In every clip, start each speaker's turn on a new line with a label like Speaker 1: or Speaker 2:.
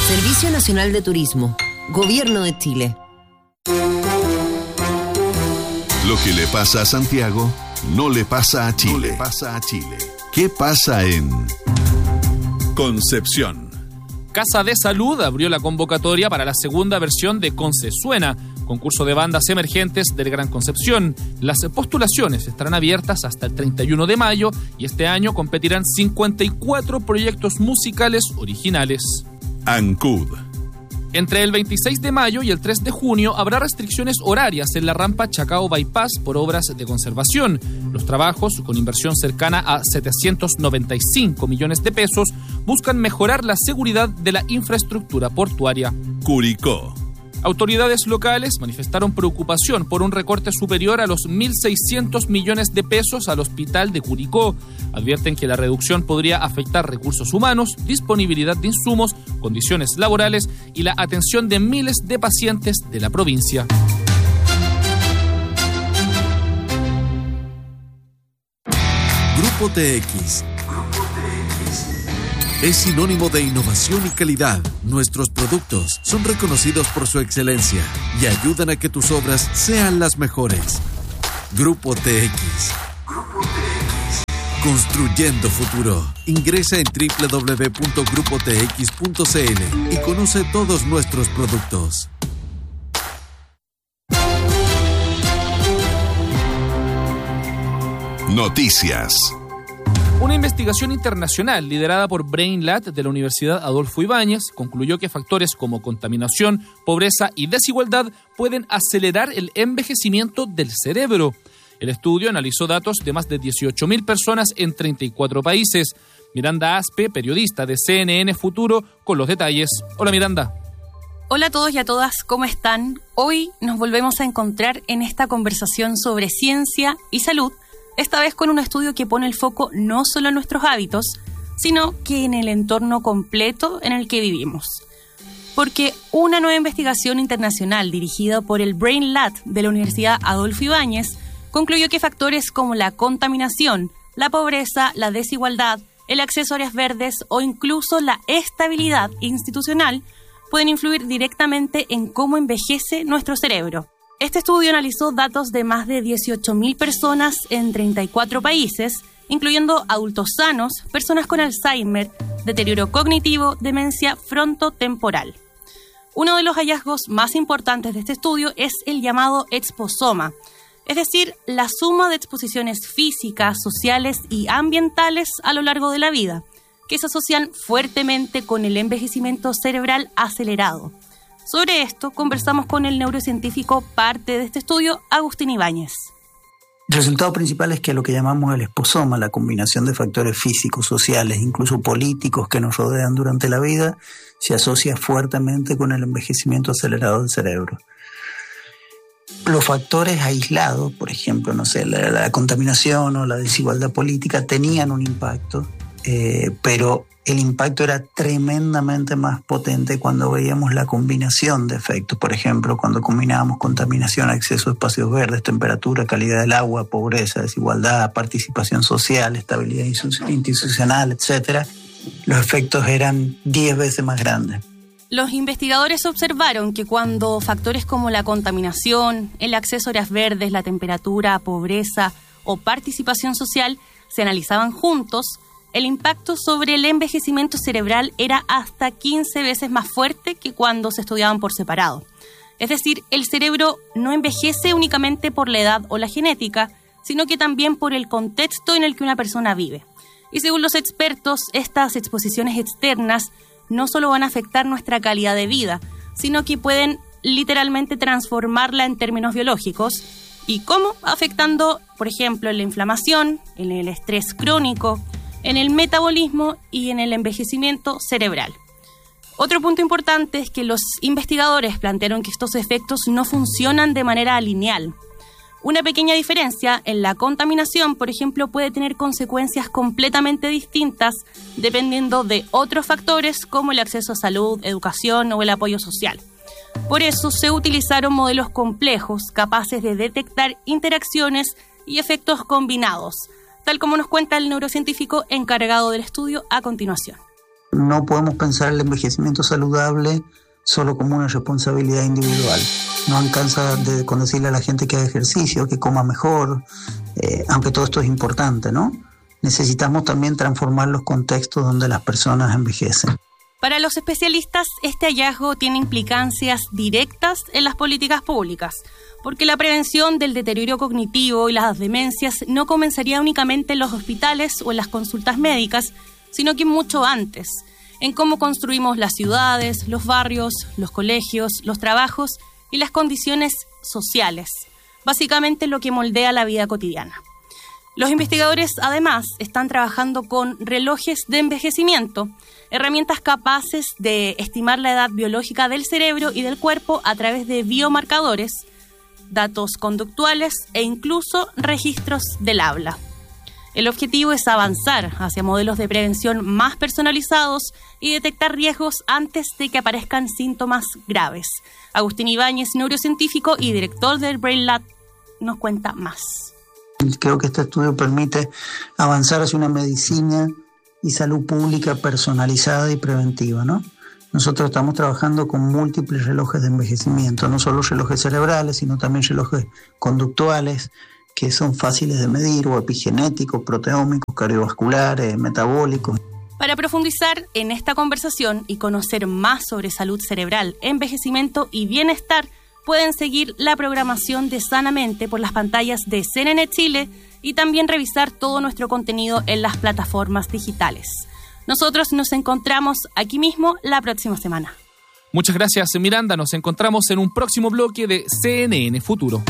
Speaker 1: Servicio Nacional de Turismo, Gobierno de Chile.
Speaker 2: Lo que le pasa a Santiago no le pasa a Chile. ¿Qué pasa en Concepción?
Speaker 3: Casa de Salud abrió la convocatoria para la segunda versión de Conce Suena, concurso de bandas emergentes del Gran Concepción. Las postulaciones estarán abiertas hasta el 31 de mayo y este año competirán 54 proyectos musicales originales.
Speaker 2: ANCUD.
Speaker 3: Entre el 26 de mayo y el 3 de junio habrá restricciones horarias en la rampa Chacao Bypass por obras de conservación. Los trabajos, con inversión cercana a 795 millones de pesos, buscan mejorar la seguridad de la infraestructura portuaria.
Speaker 2: Curicó.
Speaker 3: Autoridades locales manifestaron preocupación por un recorte superior a los 1.600 millones de pesos al hospital de Curicó. Advierten que la reducción podría afectar recursos humanos, disponibilidad de insumos, condiciones laborales y la atención de miles de pacientes de la provincia.
Speaker 4: Grupo TX es sinónimo de innovación y calidad. Nuestros productos son reconocidos por su excelencia y ayudan a que tus obras sean las mejores. Grupo TX. Construyendo futuro. Ingresa en www.grupotx.cl y conoce todos nuestros productos.
Speaker 2: Noticias.
Speaker 3: Una investigación internacional liderada por BrainLab de la Universidad Adolfo Ibáñez concluyó que factores como contaminación, pobreza y desigualdad pueden acelerar el envejecimiento del cerebro. El estudio analizó datos de más de 18.000 personas en 34 países. Miranda Aspe, periodista de CNN Futuro, con los detalles. Hola, Miranda.
Speaker 5: Hola a todos y a todas, ¿cómo están? Hoy nos volvemos a encontrar en esta conversación sobre ciencia y salud, esta vez con un estudio que pone el foco no solo en nuestros hábitos, sino que en el entorno completo en el que vivimos. Porque una nueva investigación internacional dirigida por el BrainLab de la Universidad Adolfo Ibáñez concluyó que factores como la contaminación, la pobreza, la desigualdad, el acceso a áreas verdes o incluso la estabilidad institucional pueden influir directamente en cómo envejece nuestro cerebro. Este estudio analizó datos de más de 18.000 personas en 34 países, incluyendo adultos sanos, personas con Alzheimer, deterioro cognitivo, demencia frontotemporal. Uno de los hallazgos más importantes de este estudio es el llamado exposoma, es decir, la suma de exposiciones físicas, sociales y ambientales a lo largo de la vida, que se asocian fuertemente con el envejecimiento cerebral acelerado. Sobre esto conversamos con el neurocientífico parte de este estudio, Agustín Ibáñez.
Speaker 6: El resultado principal es que lo que llamamos el exposoma, la combinación de factores físicos, sociales, incluso políticos que nos rodean durante la vida, se asocia fuertemente con el envejecimiento acelerado del cerebro. Los factores aislados, por ejemplo, la contaminación o la desigualdad política, tenían un impacto, pero el impacto era tremendamente más potente cuando veíamos la combinación de efectos. Por ejemplo, cuando combinábamos contaminación, acceso a espacios verdes, temperatura, calidad del agua, pobreza, desigualdad, participación social, estabilidad institucional, etc., los efectos eran 10 veces más grandes.
Speaker 5: Los investigadores observaron que cuando factores como la contaminación, el acceso a áreas verdes, la temperatura, pobreza o participación social se analizaban juntos, el impacto sobre el envejecimiento cerebral era hasta 15 veces más fuerte que cuando se estudiaban por separado. Es decir, el cerebro no envejece únicamente por la edad o la genética, sino que también por el contexto en el que una persona vive. Y según los expertos, estas exposiciones externas no solo van a afectar nuestra calidad de vida, sino que pueden literalmente transformarla en términos biológicos. ¿Y cómo? Afectando, por ejemplo, en la inflamación, en el estrés crónico, en el metabolismo y en el envejecimiento cerebral. Otro punto importante es que los investigadores plantearon que estos efectos no funcionan de manera lineal. Una pequeña diferencia en la contaminación, por ejemplo, puede tener consecuencias completamente distintas dependiendo de otros factores como el acceso a salud, educación o el apoyo social. Por eso se utilizaron modelos complejos capaces de detectar interacciones y efectos combinados, tal como nos cuenta el neurocientífico encargado del estudio a continuación.
Speaker 6: No podemos pensar el envejecimiento saludable solo como una responsabilidad individual. No alcanza con decirle a la gente que haga ejercicio, que coma mejor, aunque todo esto es importante, ¿no? Necesitamos también transformar los contextos donde las personas envejecen.
Speaker 5: Para los especialistas, este hallazgo tiene implicancias directas en las políticas públicas, porque la prevención del deterioro cognitivo y las demencias no comenzaría únicamente en los hospitales o en las consultas médicas, sino que mucho antes, en cómo construimos las ciudades, los barrios, los colegios, los trabajos y las condiciones sociales, básicamente lo que moldea la vida cotidiana. Los investigadores, además, están trabajando con relojes de envejecimiento, herramientas capaces de estimar la edad biológica del cerebro y del cuerpo a través de biomarcadores, datos conductuales e incluso registros del habla. El objetivo es avanzar hacia modelos de prevención más personalizados y detectar riesgos antes de que aparezcan síntomas graves. Agustín Ibáñez, neurocientífico y director del Brain Lab, nos cuenta más.
Speaker 6: Creo que este estudio permite avanzar hacia una medicina y salud pública personalizada y preventiva, ¿no? Nosotros estamos trabajando con múltiples relojes de envejecimiento, no solo relojes cerebrales, sino también relojes conductuales, que son fáciles de medir, o epigenéticos, proteómicos, cardiovasculares, metabólicos.
Speaker 5: Para profundizar en esta conversación y conocer más sobre salud cerebral, envejecimiento y bienestar, pueden seguir la programación de Sanamente por las pantallas de CNN Chile y también revisar todo nuestro contenido en las plataformas digitales. Nosotros nos encontramos aquí mismo la próxima semana.
Speaker 3: Muchas gracias, Miranda. Nos encontramos en un próximo bloque de CNN Futuro.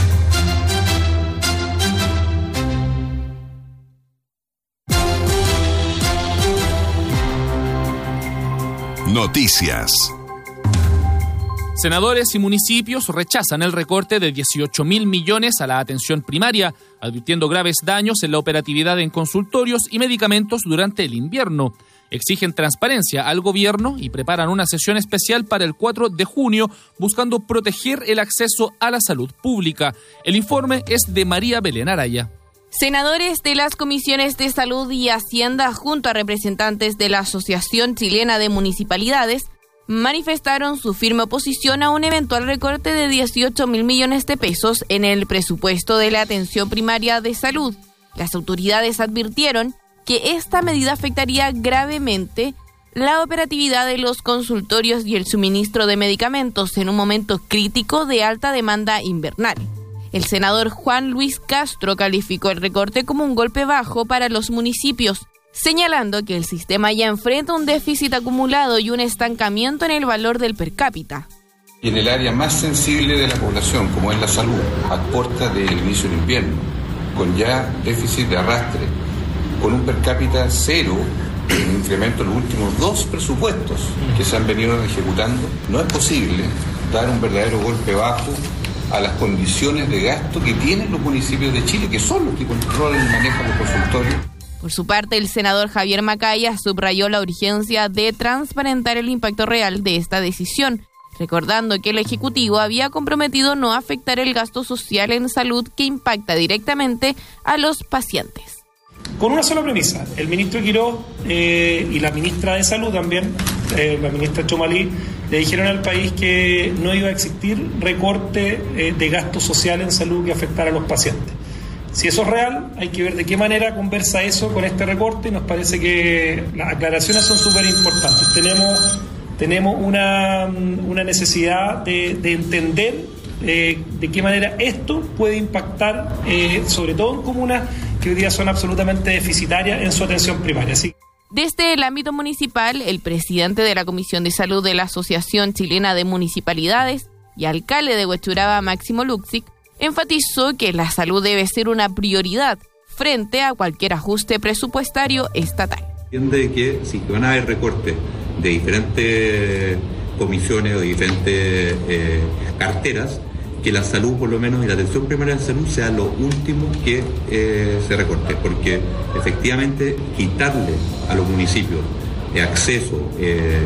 Speaker 2: Noticias.
Speaker 3: Senadores y municipios rechazan el recorte de 18.000 millones a la atención primaria, advirtiendo graves daños en la operatividad en consultorios y medicamentos durante el invierno. Exigen transparencia al gobierno y preparan una sesión especial para el 4 de junio buscando proteger el acceso a la salud pública. El informe es de María Belén Araya.
Speaker 7: Senadores de las comisiones de Salud y Hacienda, junto a representantes de la Asociación Chilena de Municipalidades, manifestaron su firme oposición a un eventual recorte de 18.000 millones de pesos en el presupuesto de la atención primaria de salud. Las autoridades advirtieron que esta medida afectaría gravemente la operatividad de los consultorios y el suministro de medicamentos en un momento crítico de alta demanda invernal. El senador Juan Luis Castro calificó el recorte como un golpe bajo para los municipios, señalando que el sistema ya enfrenta un déficit acumulado y un estancamiento en el valor del per cápita.
Speaker 8: Y en el área más sensible de la población, como es la salud, a puertas del inicio del invierno, con ya déficit de arrastre, con un per cápita cero, un incremento en los últimos 2 presupuestos que se han venido ejecutando, no es posible dar un verdadero golpe bajo a las condiciones de gasto que tienen los municipios de Chile, que son los que controlan y manejan los consultorios.
Speaker 7: Por su parte, el senador Javier Macaya subrayó la urgencia de transparentar el impacto real de esta decisión, recordando que el Ejecutivo había comprometido no afectar el gasto social en salud que impacta directamente a los pacientes.
Speaker 9: Con una sola premisa, el ministro Quiroz y la ministra de Salud también, la ministra Chomalí, le dijeron al país que no iba a existir recorte de gasto social en salud que afectara a los pacientes. Si eso es real, hay que ver de qué manera conversa eso con este recorte, y nos parece que las aclaraciones son súper importantes. Tenemos una necesidad de entender de qué manera esto puede impactar, sobre todo en comunas que hoy día son absolutamente deficitarias en su atención primaria. ¿Sí?
Speaker 7: Desde el ámbito municipal, el presidente de la Comisión de Salud de la Asociación Chilena de Municipalidades y alcalde de Huechuraba, Máximo Luxic, enfatizó que la salud debe ser una prioridad frente a cualquier ajuste presupuestario estatal.
Speaker 10: Entiende que si van a haber recortes de diferentes comisiones o diferentes carteras, que la salud, por lo menos, y la atención primaria de salud sea lo último que se recorte, porque efectivamente quitarle a los municipios acceso,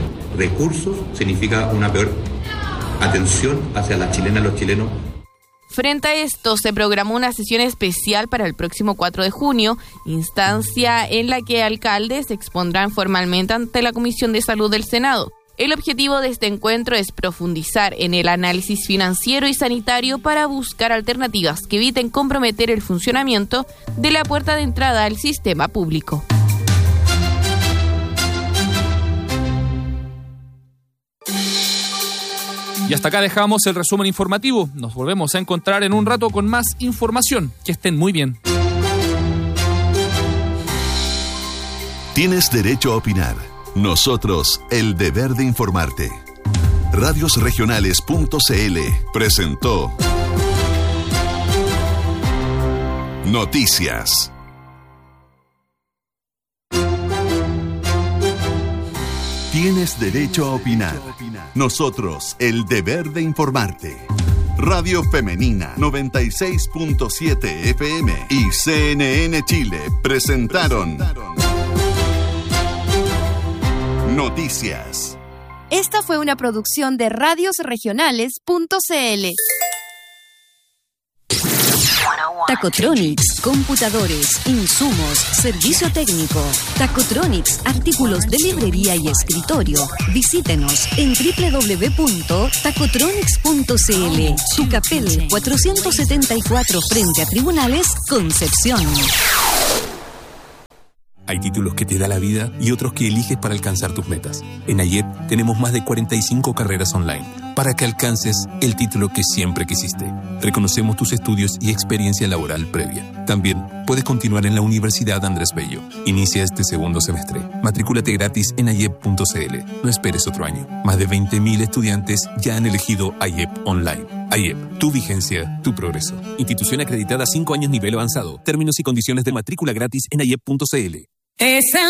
Speaker 10: recursos, significa una peor atención hacia las chilenas y los chilenos.
Speaker 7: Frente a esto, se programó una sesión especial para el próximo 4 de junio, instancia en la que alcaldes se expondrán formalmente ante la Comisión de Salud del Senado. El objetivo de este encuentro es profundizar en el análisis financiero y sanitario para buscar alternativas que eviten comprometer el funcionamiento de la puerta de entrada al sistema público.
Speaker 3: Y hasta acá dejamos el resumen informativo. Nos volvemos a encontrar en un rato con más información. Que estén muy bien.
Speaker 2: Tienes derecho a opinar. Nosotros, el deber de informarte. Radiosregionales.cl presentó Noticias. Tienes derecho a opinar. Nosotros, el deber de informarte. Radio Femenina 96.7 FM y CNN Chile presentaron Noticias.
Speaker 11: Esta fue una producción de radiosregionales.cl.
Speaker 1: Tacotronics, computadores, insumos, servicio técnico. Tacotronics, artículos de librería y escritorio. Visítenos en www.tacotronics.cl. Tucapel 474 frente a Tribunales, Concepción.
Speaker 12: Hay títulos que te da la vida y otros que eliges para alcanzar tus metas. En AYEP tenemos más de 45 carreras online para que alcances el título que siempre quisiste. Reconocemos tus estudios y experiencia laboral previa. También puedes continuar en la Universidad Andrés Bello. Inicia este segundo semestre. Matrículate gratis en ayep.cl. No esperes otro año. Más de 20.000 estudiantes ya han elegido AYEP Online. AYEP, tu vigencia, tu progreso. Institución acreditada 5 años nivel avanzado. Términos y condiciones de matrícula gratis en ayep.cl.